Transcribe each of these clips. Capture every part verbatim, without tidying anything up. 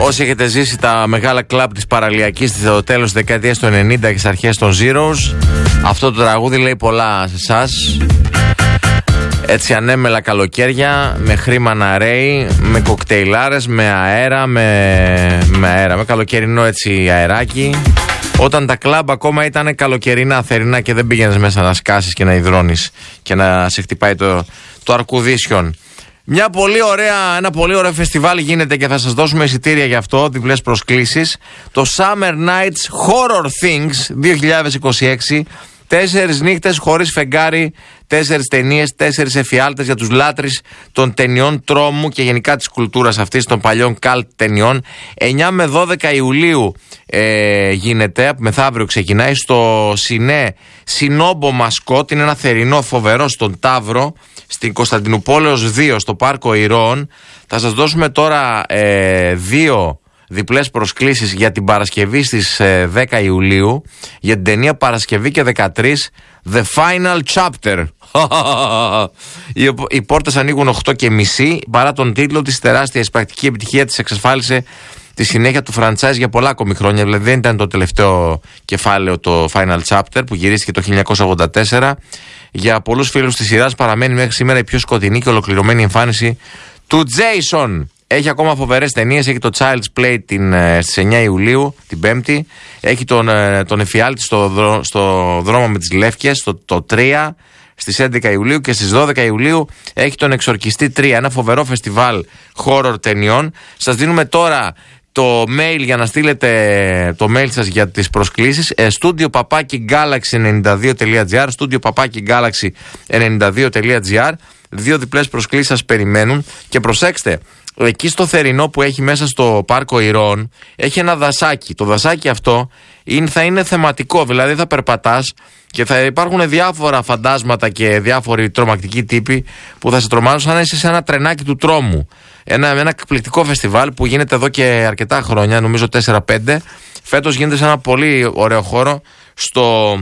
Όσοι έχετε ζήσει τα μεγάλα κλαμπ της παραλιακής στο τέλος της δεκαετίας του ενενήντα και στις αρχές των Zeros, αυτό το τραγούδι λέει πολλά σε εσάς. Έτσι ανέμελα καλοκαίρια, με χρήμα να ρέει, με κοκτέιλάρες, με αέρα, με, με αέρα, με καλοκαιρινό έτσι αεράκι. Όταν τα κλαμπ ακόμα ήταν καλοκαιρινά, θερινά και δεν πήγαινες μέσα να σκάσεις και να υδρώνεις και να σε χτυπάει το, το αρκουδίσιον. Μια πολύ ωραία, ένα πολύ ωραίο φεστιβάλ γίνεται και θα σας δώσουμε εισιτήρια γι' αυτό, διπλές προσκλήσεις. Το Summer Nights Horror Things δύο χιλιάδες είκοσι έξι. Τέσσερις νύχτες χωρίς φεγγάρι, τέσσερις ταινίες, τέσσερις εφιάλτες για τους λάτρεις των ταινιών τρόμου και γενικά της κουλτούρας αυτής των παλιών καλτ ταινιών. εννιά με δώδεκα Ιουλίου ε, γίνεται, μεθαύριο ξεκινάει στο Σινέ Σινόμπο Μασκότ, είναι ένα θερινό φοβερό στον Ταύρο, στην Κωνσταντινούπολεως δύο, στο Πάρκο Ηρώων. Θα σας δώσουμε τώρα ε, δύο διπλές προσκλήσεις για την Παρασκευή στις ε, δέκα Ιουλίου, για την ταινία Παρασκευή και δεκατρείς, The Final Chapter. οι, οι πόρτες ανοίγουν οκτώ και μισή, παρά τον τίτλο της, τεράστια εισπρακτική επιτυχία της εξασφάλισε τη συνέχεια του franchise για πολλά ακόμη χρόνια. Δηλαδή δεν ήταν το τελευταίο κεφάλαιο το Final Chapter που γυρίστηκε το χίλια εννιακόσια ογδόντα τέσσερα. Για πολλούς φίλους της σειράς παραμένει μέχρι σήμερα η πιο σκοτεινή και ολοκληρωμένη εμφάνιση του Jason. Έχει ακόμα φοβερές ταινίες, έχει το Child's Play την, στις εννιά Ιουλίου, την Πέμπτη. Έχει τον, τον εφιάλτη στο, δρό, στο δρόμο με τις Λεύκες, το, το τρία, στις έντεκα Ιουλίου, και στις δώδεκα Ιουλίου έχει τον Εξορκιστή τρία, ένα φοβερό φεστιβάλ horror ταινιών. Σας δίνουμε τώρα το mail για να στείλετε το mail σας για τις προσκλήσεις. studio παπάκι galaxy ενενήντα δύο τελεία τζι άρ, studio παπάκι galaxy ενενήντα δύο τελεία τζι άρ. Δύο διπλές προσκλήσεις σας περιμένουν. Και προσέξτε, εκεί στο θερινό που έχει μέσα στο Πάρκο Ηρώων έχει ένα δασάκι. Το δασάκι αυτό είναι, θα είναι θεματικό, δηλαδή θα περπατάς και θα υπάρχουν διάφορα φαντάσματα και διάφοροι τρομακτικοί τύποι που θα σε τρομάζουν σαν να είσαι σε ένα τρενάκι του τρόμου. Ένα, ένα εκπληκτικό φεστιβάλ που γίνεται εδώ και αρκετά χρόνια, νομίζω τέσσερα πέντε. Φέτος γίνεται σε ένα πολύ ωραίο χώρο στο,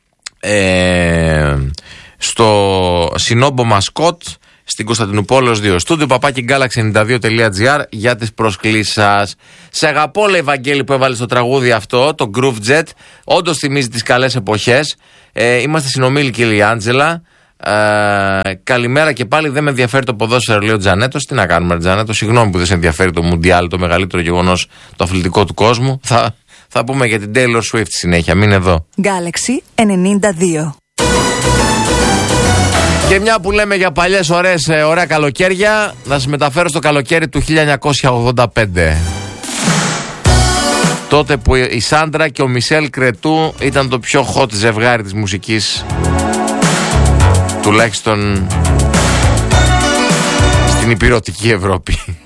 ε, στο Σινόμπο Μασκότ, στην Κωνσταντινούπολεως δύο. Στούντιο παπάκι galaxy ενενήντα δύο τελεία τζι άρ για τις προσκλήσεις σας. Σε αγαπώ, λέει Βαγγέλη, που έβαλε στο τραγούδι αυτό, το Groove Jet. Όντως θυμίζει τις καλές εποχές. Ε, είμαστε συνομήλικοι, λέει η Άντζελα. Ε, καλημέρα και πάλι. Δεν με ενδιαφέρει το ποδόσφαιρο, λέει ο Τζανέτος. Τι να κάνουμε, Τζανέτο, συγγνώμη που δεν σε ενδιαφέρει το Μουντιάλ, το μεγαλύτερο γεγονός το αθλητικό του κόσμου. Θα, θα πούμε για την Taylor Swift συνέχεια. Μείνε εδώ. Galaxy ενενήντα δύο. Και μια που λέμε για παλιές ωραίες, ωραία καλοκαίρια, να σας μεταφέρω στο καλοκαίρι του χίλια εννιακόσια ογδόντα πέντε. Τότε που η Σάντρα και ο Μισελ Κρετού ήταν το πιο hot ζευγάρι της μουσικής, τουλάχιστον στην υπηρετική Ευρώπη.